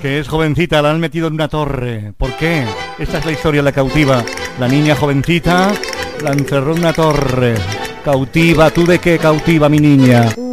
que es jovencita, la han metido en una torre. ¿Por qué? Esta es la historia de la cautiva. La niña jovencita la encerró en una torre. Cautiva, ¿tú de qué cautiva, mi niña?